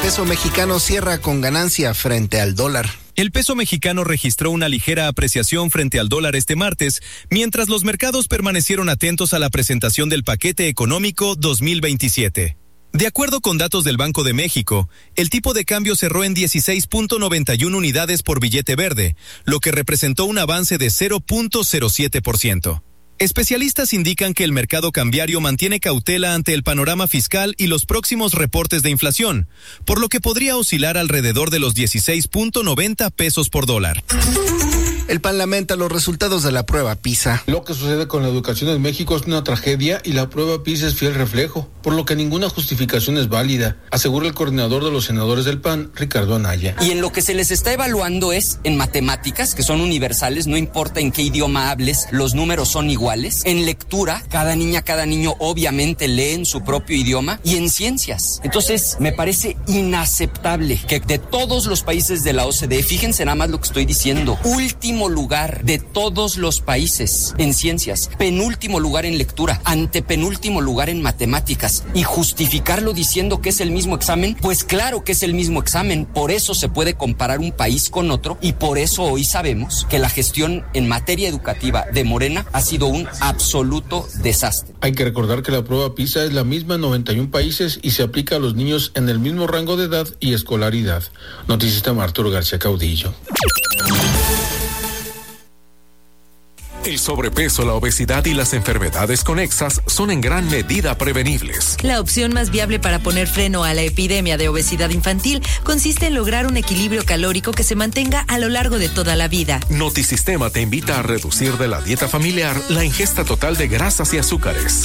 Peso mexicano cierra con ganancia frente al dólar. El peso mexicano registró una ligera apreciación frente al dólar este martes, mientras los mercados permanecieron atentos a la presentación del paquete económico 2027. De acuerdo con datos del Banco de México, el tipo de cambio cerró en 16.91 unidades por billete verde, lo que representó un avance de 0.07%. Especialistas indican que el mercado cambiario mantiene cautela ante el panorama fiscal y los próximos reportes de inflación, por lo que podría oscilar alrededor de los 16.90 pesos por dólar. El PAN lamenta los resultados de la prueba PISA. Lo que sucede con la educación en México es una tragedia y la prueba PISA es fiel reflejo, por lo que ninguna justificación es válida, asegura el coordinador de los senadores del PAN, Ricardo Anaya. Y en lo que se les está evaluando es en matemáticas, que son universales, no importa en qué idioma hables, los números son iguales. En lectura, cada niña, cada niño obviamente lee en su propio idioma, y en ciencias. Entonces, me parece inaceptable que de todos los países de la OCDE, fíjense nada más lo que estoy diciendo, último lugar de todos los países en ciencias, penúltimo lugar en lectura, antepenúltimo lugar en matemáticas, y justificarlo diciendo que es el mismo examen, pues claro que es el mismo examen, por eso se puede comparar un país con otro, y por eso hoy sabemos que la gestión en materia educativa de Morena ha sido un absoluto desastre. Hay que recordar que la prueba PISA es la misma en 91 países y se aplica a los niños en el mismo rango de edad y escolaridad. Noticista Arturo García Caudillo. El sobrepeso, la obesidad y las enfermedades conexas son en gran medida prevenibles. La opción más viable para poner freno a la epidemia de obesidad infantil consiste en lograr un equilibrio calórico que se mantenga a lo largo de toda la vida. Notisistema te invita a reducir de la dieta familiar la ingesta total de grasas y azúcares.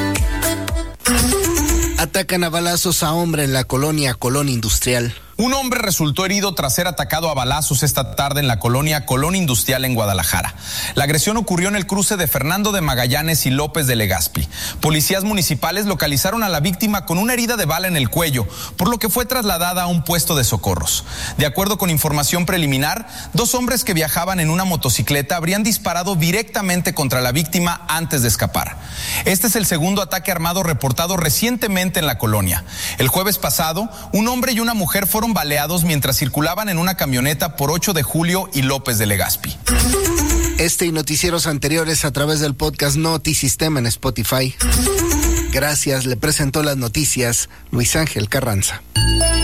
Atacan a balazos a hombre en la colonia Colón Industrial. Un hombre resultó herido tras ser atacado a balazos esta tarde en la colonia Colón Industrial en Guadalajara. La agresión ocurrió en el cruce de Fernando de Magallanes y López de Legazpi. Policías municipales localizaron a la víctima con una herida de bala en el cuello, por lo que fue trasladada a un puesto de socorros. De acuerdo con información preliminar, 2 hombres que viajaban en una motocicleta habrían disparado directamente contra la víctima antes de escapar. Este es el segundo ataque armado reportado recientemente en la colonia. El jueves pasado, un hombre y una mujer fueron baleados mientras circulaban en una camioneta por 8 de Julio y López de Legazpi. Este y noticieros anteriores a través del podcast Notisistema en Spotify. Gracias, le presentó las noticias Luis Ángel Carranza.